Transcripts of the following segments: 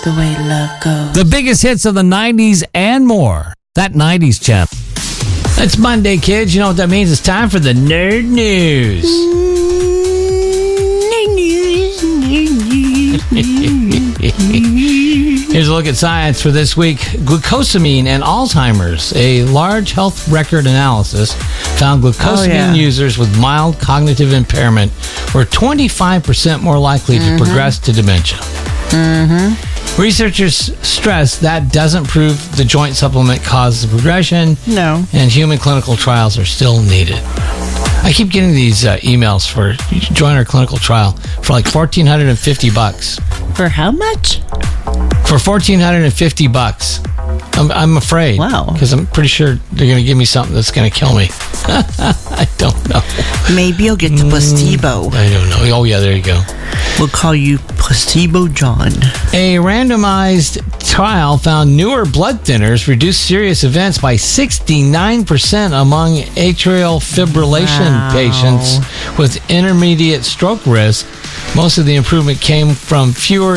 the way love goes. The biggest hits of the 90s and more. That 90s channel. It's Monday, kids. You know what that means? It's time for the Nerd News. Here's a look at science for this week. Glucosamine and Alzheimer's. A large health record analysis found glucosamine users with mild cognitive impairment were 25% more likely to progress to dementia. Researchers stress that doesn't prove the joint supplement causes progression. No. And human clinical trials are still needed. I keep getting these emails for join our clinical trial for like $1,450. For how much? For $1,450. I'm afraid. Wow. Because I'm pretty sure they're going to give me something that's going to kill me. I don't know. Maybe you'll get the placebo. I don't know. Oh, yeah, there you go. We'll call you Placebo John. A randomized trial found newer blood thinners reduced serious events by 69% among atrial fibrillation patients with intermediate stroke risk. Most of the improvement came from fewer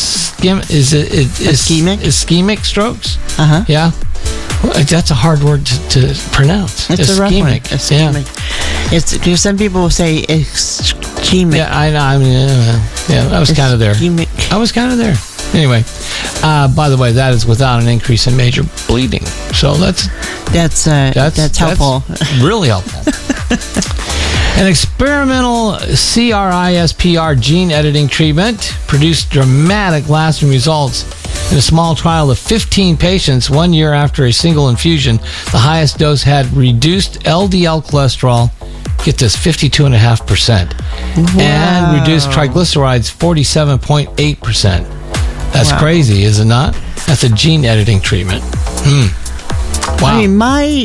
ischemic strokes. Yeah. That's a hard word to pronounce. It's a rough one. Ischemic. Yeah. It's because some people say ischemic. Yeah, I know. I mean, I was kind of there. I was kind of there. Anyway, by the way, that is without an increase in major bleeding. So that's helpful. That's really helpful. An experimental CRISPR gene editing treatment produced dramatic lasting results in a small trial of 15 patients 1 year after a single infusion. The highest dose had reduced LDL cholesterol, get this, 52.5%, and reduced triglycerides 47.8%. That's crazy, is it not? That's a gene editing treatment. Wow. I mean, my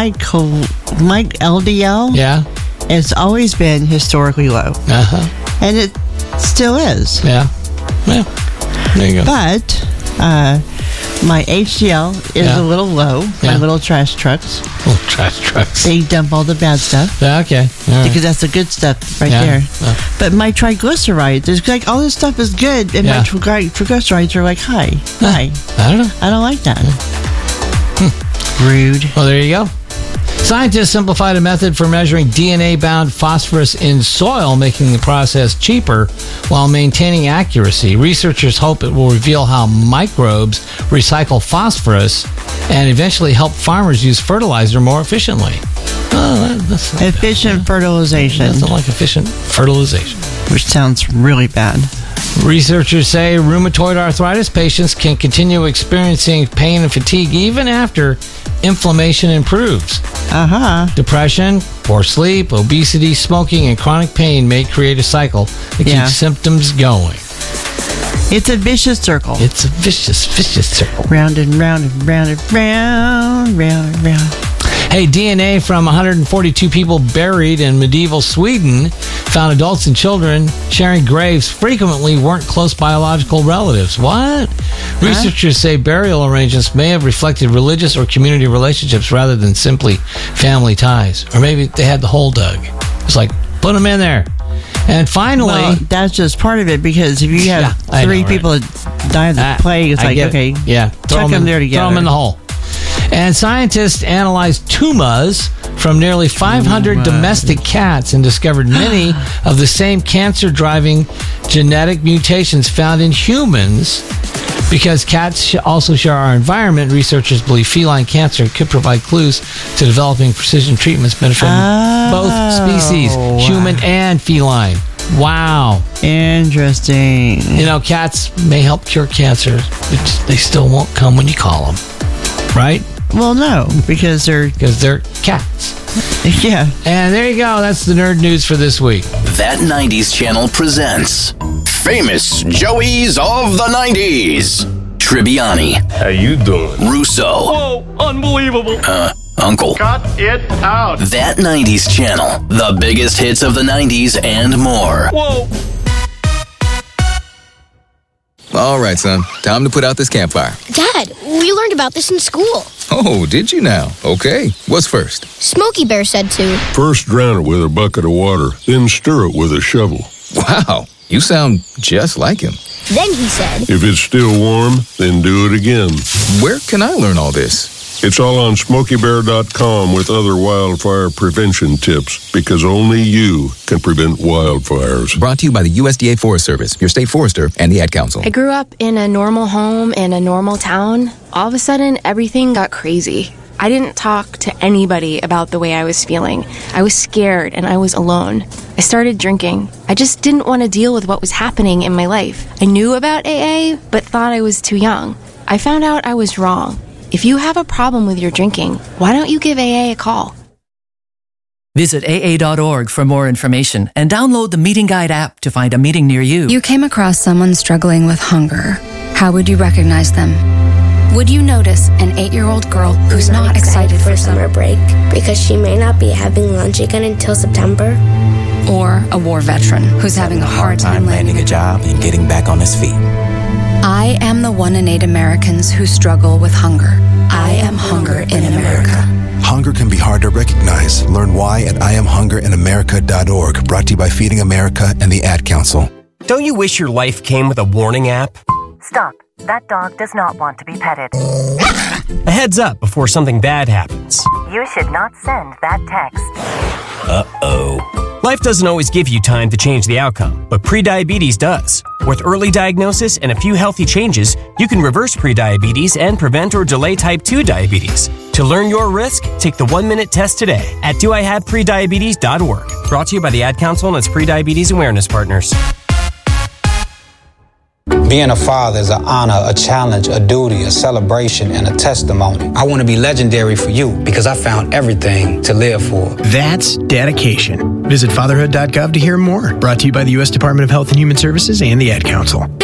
LDL has always been historically low. And it still is. Yeah. Well, there you go. But my HDL is a little low. My little trash trucks. Little trash trucks. They dump all the bad stuff. Yeah, okay. All right. Because that's the good stuff right there. But my triglycerides, it's like all this stuff is good, and my triglycerides are like high. I don't know. I don't like that. Rude. Well, there you go. Scientists simplified a method for measuring DNA-bound phosphorus in soil, making the process cheaper while maintaining accuracy. Researchers hope it will reveal how microbes recycle phosphorus and eventually help farmers use fertilizer more efficiently. That's efficient fertilization. That's like efficient fertilization. Which sounds really bad. Researchers say rheumatoid arthritis patients can continue experiencing pain and fatigue even after inflammation improves. Depression, poor sleep, obesity, smoking, and chronic pain may create a cycle that keeps symptoms going. It's a vicious circle. It's a vicious circle. Round and round and round and round, round and round. Hey, DNA from 142 people buried in medieval Sweden found adults and children sharing graves frequently weren't close biological relatives. What? Researchers say burial arrangements may have reflected religious or community relationships rather than simply family ties. Or maybe they had the hole dug. It's like, put them in there. And finally... Well, that's just part of it, because if you have three people that die of the plague, it's like, okay, chuck them there together. Throw them in the hole. And scientists analyzed tumas from nearly 500 domestic cats and discovered many of the same cancer-driving genetic mutations found in humans. Because cats also share our environment, researchers believe feline cancer could provide clues to developing precision treatments benefiting both species, human and feline. Wow. Interesting. You know, cats may help cure cancer, but they still won't come when you call them. Right? Well, no, because they're cats. Yeah. And there you go. That's the Nerd News for this week. That 90s channel presents Famous Joeys of the 90s. Tribbiani. How you doing? Russo. Whoa, unbelievable. Uncle. Cut it out. That 90s channel. The biggest hits of the 90s and more. Whoa. All right, son. Time to put out this campfire. Dad, we learned about this in school. Oh, did you now? Okay. What's first? Smokey Bear said to. First drown it with a bucket of water, then stir it with a shovel. Wow. You sound just like him. Then he said, if it's still warm, then do it again. Where can I learn all this? It's all on SmokeyBear.com with other wildfire prevention tips, because only you can prevent wildfires. Brought to you by the USDA Forest Service, your state forester, and the Ad Council. I grew up in a normal home in a normal town. All of a sudden, everything got crazy. I didn't talk to anybody about the way I was feeling. I was scared and I was alone. I started drinking. I just didn't want to deal with what was happening in my life. I knew about AA, but thought I was too young. I found out I was wrong. If you have a problem with your drinking, why don't you give AA a call? Visit AA.org for more information and download the Meeting Guide app to find a meeting near you. You came across someone struggling with hunger. How would you recognize them? Would you notice an 8-year-old girl who's not excited for summer break because she may not be having lunch again until September? Or a war veteran who's having a hard time landing a job and getting back on his feet? I am the 1 in 8 Americans who struggle with hunger. I am hunger in America. Hunger can be hard to recognize. Learn why at IamHungerInAmerica.org. Brought to you by Feeding America and the Ad Council. Don't you wish your life came with a warning app? Stop. That dog does not want to be petted. A heads up before something bad happens. You should not send that text. Uh-oh. Life doesn't always give you time to change the outcome, but prediabetes does. With early diagnosis and a few healthy changes, you can reverse prediabetes and prevent or delay type 2 diabetes. To learn your risk, take the 1-minute test today at doihaveprediabetes.org. Brought to you by the Ad Council and its prediabetes awareness partners. Being a father is an honor, a challenge, a duty, a celebration, and a testimony. I want to be legendary for you because I found everything to live for. That's dedication. Visit fatherhood.gov to hear more. Brought to you by the U.S. Department of Health and Human Services and the Ad Council.